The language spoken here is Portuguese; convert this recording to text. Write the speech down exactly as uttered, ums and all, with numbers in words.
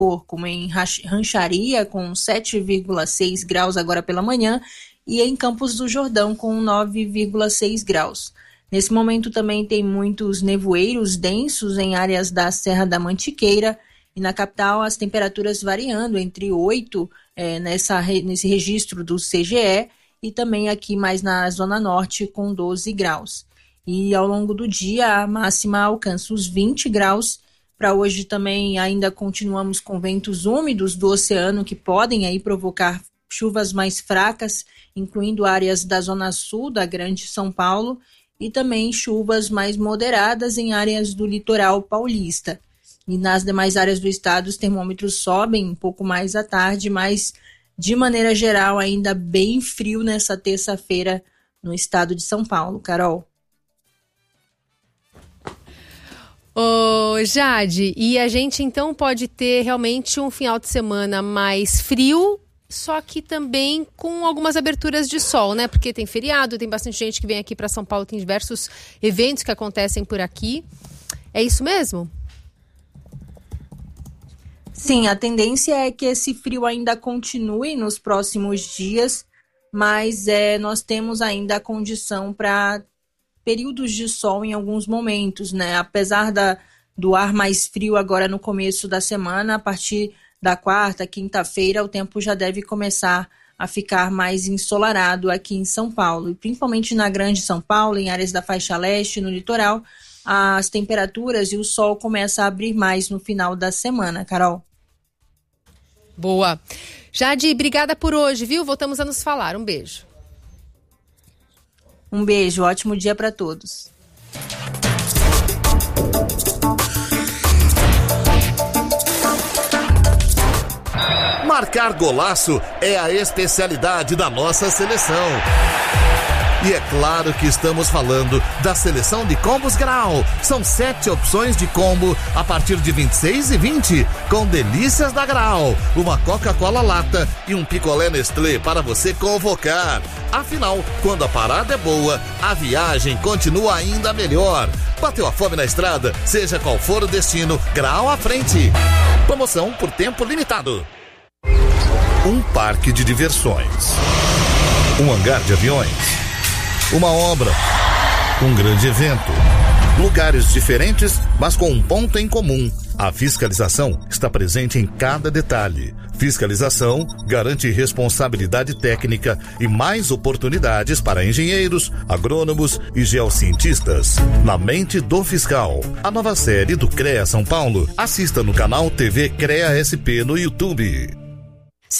como em Rancharia, com sete vírgula seis graus agora pela manhã, e em Campos do Jordão, com nove vírgula seis graus. Nesse momento também tem muitos nevoeiros densos em áreas da Serra da Mantiqueira, e na capital as temperaturas variando entre oito é, nessa, nesse registro do C G E, e também aqui mais na Zona Norte com doze graus. E ao longo do dia a máxima alcança os vinte graus. Para hoje também ainda continuamos com ventos úmidos do oceano que podem aí provocar chuvas mais fracas, incluindo áreas da Zona Sul da Grande São Paulo, e também chuvas mais moderadas em áreas do litoral paulista. E nas demais áreas do estado os termômetros sobem um pouco mais à tarde, mas de maneira geral ainda bem frio nessa terça-feira no estado de São Paulo. Carol. Ô, Jade, e a gente então pode ter realmente um final de semana mais frio, só que também com algumas aberturas de sol, né? Porque tem feriado, tem bastante gente que vem aqui para São Paulo, tem diversos eventos que acontecem por aqui. É isso mesmo? Sim, a tendência é que esse frio ainda continue nos próximos dias, mas é, nós temos ainda a condição para períodos de sol em alguns momentos, né? Apesar da, do ar mais frio agora no começo da semana, a partir da quarta, quinta-feira, o tempo já deve começar a ficar mais ensolarado aqui em São Paulo. E principalmente na Grande São Paulo, em áreas da faixa leste, no litoral, as temperaturas e o sol começam a abrir mais no final da semana, Carol. Boa. Jade, obrigada por hoje, viu? Voltamos a nos falar. Um beijo. Um beijo, ótimo dia para todos. Marcar golaço é a especialidade da nossa seleção. E é claro que estamos falando da seleção de combos Grau. São sete opções de combo a partir de vinte e seis e vinte, com delícias da Grau, uma Coca-Cola lata e um picolé Nestlé para você convocar. Afinal, quando a parada é boa, a viagem continua ainda melhor. Bateu a fome na estrada, seja qual for o destino, Grau à frente. Promoção por tempo limitado. Um parque de diversões, um hangar de aviões, uma obra, um grande evento. Lugares diferentes, mas com um ponto em comum. A fiscalização está presente em cada detalhe. Fiscalização garante responsabilidade técnica e mais oportunidades para engenheiros, agrônomos e geocientistas. Na mente do fiscal. A nova série do CREA São Paulo. Assista no canal T V CREA S P no YouTube.